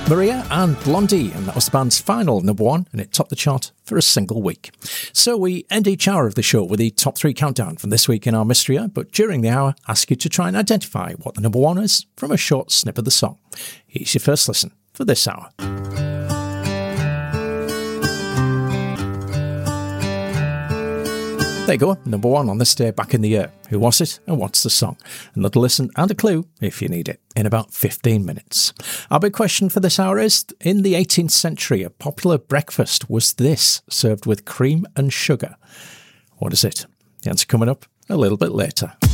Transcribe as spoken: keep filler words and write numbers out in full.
Maria and Blondie, and that was the band's final number one, and it topped the chart for a single week. So we end each hour of the show with the top three countdown from this week in our mystery hour, but during the hour, ask you to try and identify what the number one is from a short snip of the song. Here's your first listen for this hour. There you go, number one on this day back in the year. Who was it and what's the song? Another listen and a clue, if you need it, in about fifteen minutes. Our big question for this hour is, in the eighteenth century, a popular breakfast was this, served with cream and sugar. What is it? The answer coming up a little bit later.